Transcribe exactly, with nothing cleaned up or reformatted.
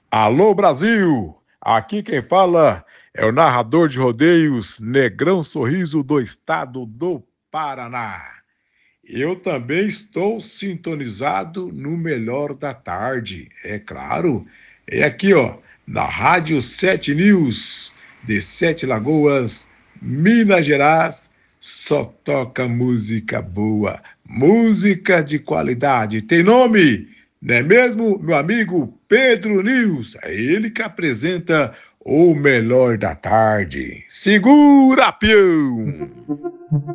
Alô Brasil! Aqui quem fala é o narrador de rodeios Negrão Sorriso do estado do Paraná. Eu também estou sintonizado no melhor da tarde, é claro. É aqui, ó, na Rádio Sete News, de Sete Lagoas, Minas Gerais, só toca música boa, música de qualidade. Tem nome, não é mesmo, meu amigo Pedro News? É ele que apresenta o melhor da tarde. Segura, peão!